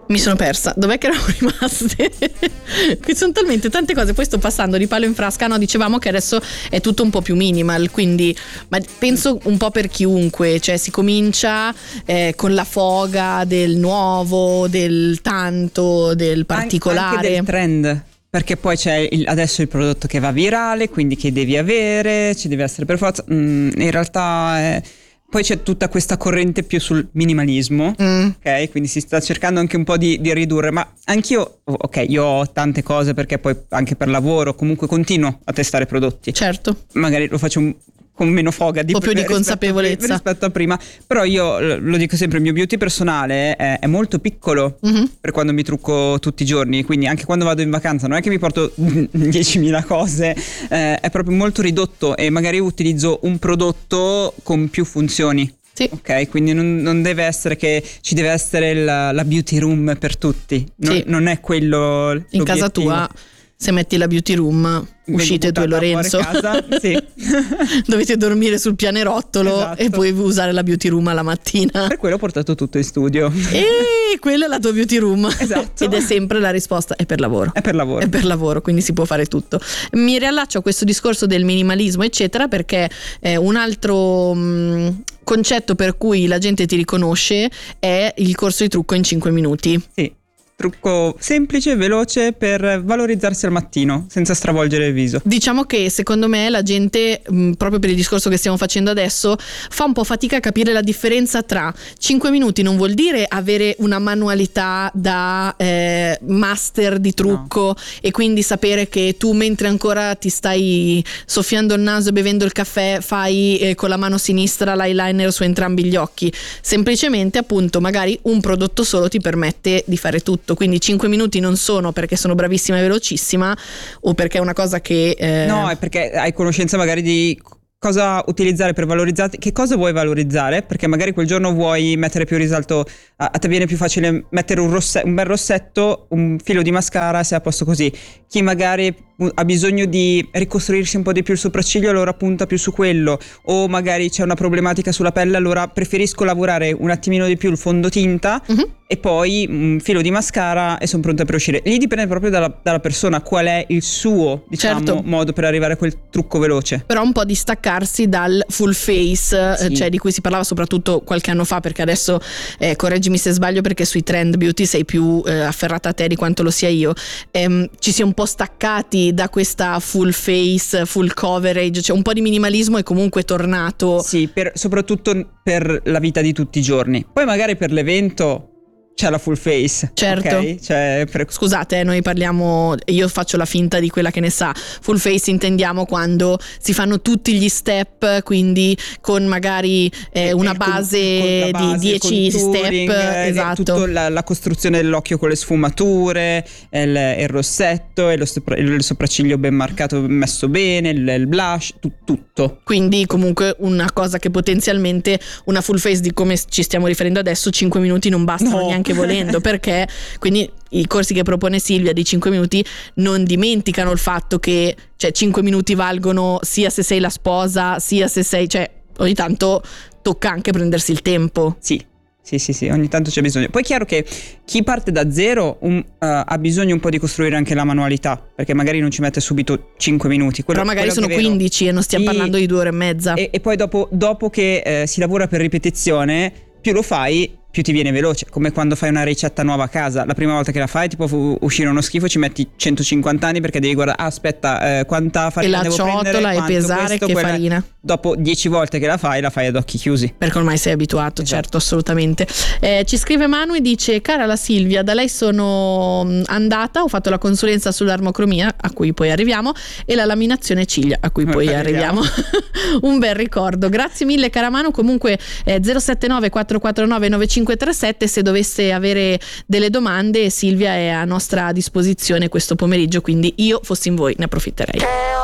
Mi sono persa, dov'è che eravamo rimaste? Qui sono talmente tante cose, poi sto passando di palo in frasca. No, dicevamo che adesso è tutto un po' più minimal, quindi ma penso un po' per chiunque, cioè si comincia con la foga del nuovo, del tanto, del particolare. Anche del trend. Perché poi c'è adesso il prodotto che va virale, quindi che devi avere, ci deve essere per forza. In realtà poi c'è tutta questa corrente più sul minimalismo, ok? Quindi si sta cercando anche un po' di ridurre, ma anch'io, ok, io ho tante cose perché poi anche per lavoro comunque continuo a testare prodotti. Certo. Magari lo faccio con meno foga, un po' più di consapevolezza rispetto a prima, però io lo dico sempre, il mio beauty personale è molto piccolo per quando mi trucco tutti i giorni, quindi anche quando vado in vacanza non è che mi porto 10.000 cose, è proprio molto ridotto e magari utilizzo un prodotto con più funzioni. Sì. Ok, quindi non deve essere che ci deve essere la beauty room per tutti, non è quello in l'obiettivo. Casa tua, se metti la beauty room, uscite tu e Lorenzo, casa, sì. dovete dormire sul pianerottolo, esatto. E poi usare la beauty room alla mattina. Per quello ho portato tutto in studio. E quella è la tua beauty room. Esatto. Ed è sempre la risposta: è per lavoro. È per lavoro. È per lavoro, quindi si può fare tutto. Mi riallaccio a questo discorso del minimalismo, eccetera, perché un altro concetto per cui la gente ti riconosce è il corso di trucco in 5 minuti. Sì. Trucco semplice e veloce per valorizzarsi al mattino senza stravolgere il viso. Diciamo che secondo me la gente, proprio per il discorso che stiamo facendo adesso, fa un po' fatica a capire la differenza tra 5 minuti non vuol dire avere una manualità da master di trucco, e quindi sapere che tu mentre ancora ti stai soffiando il naso e bevendo il caffè fai con la mano sinistra l'eyeliner su entrambi gli occhi. Semplicemente, appunto, magari un prodotto solo ti permette di fare tutto. Quindi 5 minuti non sono perché sono bravissima e velocissima, o perché è una cosa che no, è perché hai conoscenza magari di cosa utilizzare per valorizzarti, che cosa vuoi valorizzare, perché magari quel giorno vuoi mettere più risalto, a te viene più facile mettere un bel rossetto, un filo di mascara, sei a posto così. Chi magari ha bisogno di ricostruirsi un po' di più il sopracciglio, allora punta più su quello, o magari c'è una problematica sulla pelle, allora preferisco lavorare un attimino di più il fondotinta e poi un filo di mascara e sono pronta per uscire. Lì dipende proprio dalla persona qual è il suo, diciamo, certo, modo per arrivare a quel trucco veloce. Però un po' distaccarsi dal full face, sì, cioè di cui si parlava soprattutto qualche anno fa, perché adesso correggimi se sbaglio, perché sui trend beauty sei più afferrata a te di quanto lo sia io, ci si è un po' staccati da questa full face, full coverage, cioè un po' di minimalismo è comunque tornato. Sì, soprattutto per la vita di tutti i giorni. Poi magari per l'evento c'è la full face. Certo, okay? Cioè, scusate, noi parliamo, io faccio la finta di quella che ne sa. Full face intendiamo quando si fanno tutti gli step, quindi con magari una base di 10 step, esatto. Tutta la costruzione dell'occhio con le sfumature, il rossetto e il sopracciglio ben marcato, messo bene, il blush, tutto. Quindi comunque una cosa che potenzialmente una full face di come ci stiamo riferendo adesso, 5 minuti non bastano neanche volendo, perché quindi i corsi che propone Silvia di 5 minuti non dimenticano il fatto che, cioè, 5 minuti valgono sia se sei la sposa, sia se sei, cioè ogni tanto tocca anche prendersi il tempo. Sì, ogni tanto c'è bisogno. Poi è chiaro che chi parte da zero ha bisogno un po' di costruire anche la manualità, perché magari non ci mette subito 5 minuti. Però magari sono 15 e non stiamo parlando di 2 ore e mezza. E poi dopo che si lavora per ripetizione, più lo fai, più ti viene veloce, come quando fai una ricetta nuova a casa. La prima volta che la fai ti può uscire uno schifo, ci metti 150 anni perché devi guardare, aspetta, quanta farina devo prendere, e la ciotola e pesare che farina. Dopo 10 volte che la fai ad occhi chiusi, perché ormai sei abituato. Esatto. Certo, assolutamente. Ci scrive Manu e dice: cara la Silvia, da lei sono andata, ho fatto la consulenza sull'armocromia, a cui poi arriviamo, e la laminazione ciglia, a cui poi arriviamo. Un bel ricordo, grazie mille cara Manu. Comunque 079 449 9537, se doveste avere delle domande, Silvia è a nostra disposizione questo pomeriggio, quindi io fossi in voi ne approfitterei.